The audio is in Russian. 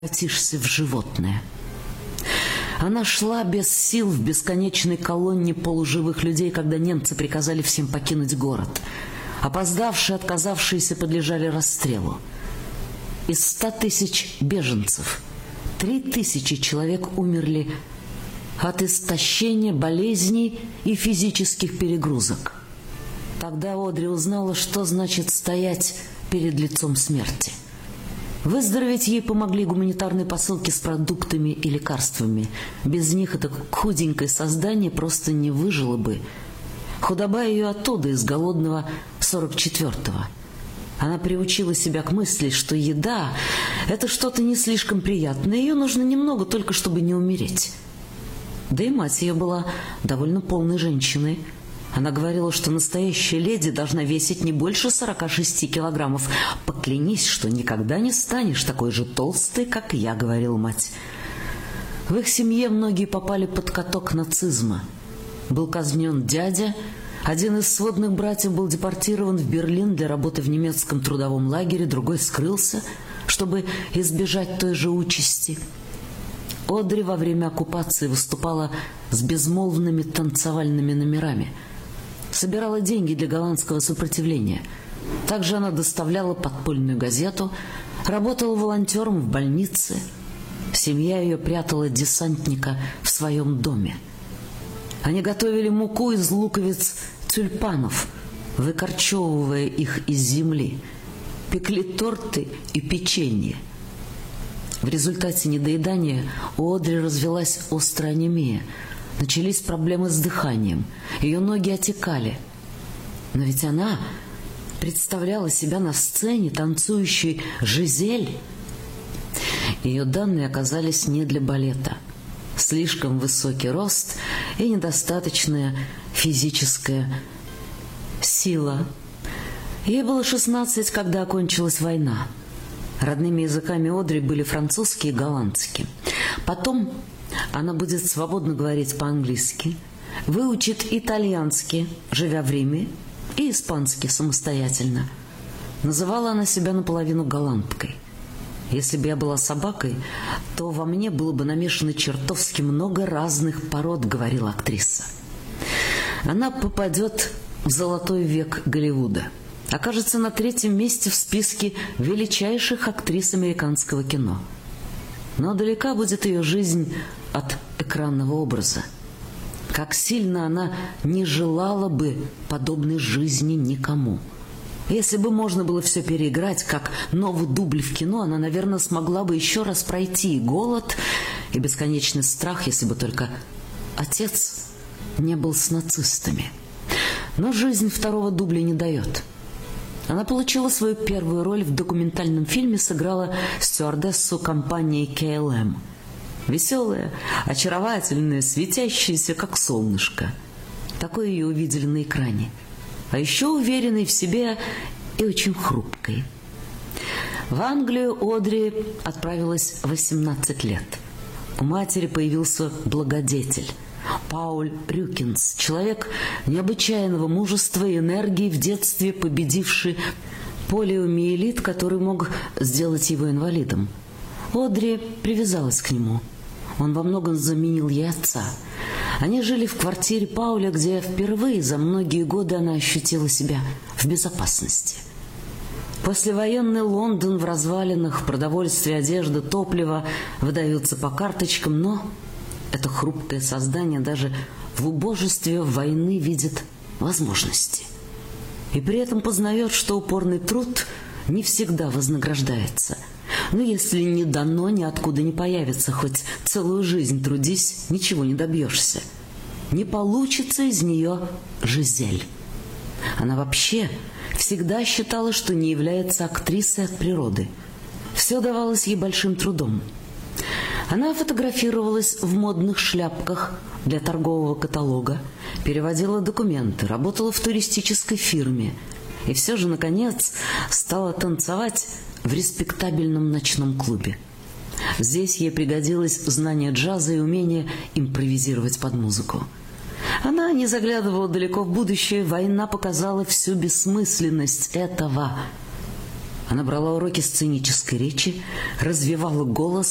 превратишься в животное. Она шла без сил в бесконечной колонне полуживых людей, когда немцы приказали всем покинуть город. Опоздавшие, отказавшиеся подлежали расстрелу. Из 100 тысяч беженцев 3000 человек умерли от истощения, болезней и физических перегрузок. Тогда Одри узнала, что значит стоять перед лицом смерти. Выздороветь ей помогли гуманитарные посылки с продуктами и лекарствами. Без них это худенькое создание просто не выжило бы. Худоба ее оттуда, из голодного 44-го. Она приучила себя к мысли, что еда – это что-то не слишком приятное, ее нужно немного, только чтобы не умереть. Да и мать ее была довольно полной женщиной. Она говорила, что настоящая леди должна весить не больше 46 килограммов. «Поклянись, что никогда не станешь такой же толстой, как я», — говорила мать. В их семье многие попали под каток нацизма. Был казнен дядя, один из сводных братьев был депортирован в Берлин для работы в немецком трудовом лагере, другой скрылся, чтобы избежать той же участи. Одри во время оккупации выступала с безмолвными танцевальными номерами, собирала деньги для голландского сопротивления. Также она доставляла подпольную газету, работала волонтером в больнице. Семья ее прятала десантника в своем доме. Они готовили муку из луковиц тюльпанов, выкорчевывая их из земли, пекли торты и печенье. В результате недоедания у Одри развилась острая анемия. Начались проблемы с дыханием, ее ноги отекали. Но ведь она представляла себя на сцене, танцующей Жизель. Ее данные оказались не для балета. Слишком высокий рост и недостаточная физическая сила. Ей было 16, когда окончилась война. Родными языками Одри были французский и голландский. Потом она будет свободно говорить по-английски, выучит итальянский, живя в Риме, и испанский самостоятельно. Называла она себя наполовину голландкой. Если бы я была собакой, то во мне было бы намешано чертовски много разных пород, говорила актриса. Она попадет в золотой век Голливуда. Окажется на 3-м месте в списке величайших актрис американского кино. Но далека будет ее жизнь от экранного образа. Как сильно она не желала бы подобной жизни никому. Если бы можно было все переиграть, как новый дубль в кино, она, наверное, смогла бы еще раз пройти и голод, и бесконечный страх, если бы только отец не был с нацистами. Но жизнь второго дубля не дает. Она получила свою первую роль в документальном фильме, сыграла стюардессу компании KLM. Веселая, очаровательная, светящаяся, как солнышко. Такое ее увидели на экране. А еще уверенной в себе и очень хрупкой. В Англию Одри отправилась в 18 лет. У матери появился благодетель Пауль Рюкинс, человек необычайного мужества и энергии, в детстве победивший полиомиелит, который мог сделать его инвалидом. Одри привязалась к нему. Он во многом заменил ей отца. Они жили в квартире Пауля, где впервые за многие годы она ощутила себя в безопасности. Послевоенный Лондон в развалинах, продовольствие, одежда, топливо выдаются по карточкам, но это хрупкое создание даже в убожестве войны видит возможности. И при этом познает, что упорный труд не всегда вознаграждается. Но если не дано, ниоткуда не появится. Хоть целую жизнь трудись, ничего не добьешься. Не получится из нее Жизель. Она вообще всегда считала, что не является актрисой от природы. Все давалось ей большим трудом. Она фотографировалась в модных шляпках для торгового каталога, переводила документы, работала в туристической фирме и все же, наконец, стала танцевать в респектабельном ночном клубе. Здесь ей пригодилось знание джаза и умение импровизировать под музыку. Она не заглядывала далеко в будущее, война показала всю бессмысленность этого. Она брала уроки сценической речи, развивала голос,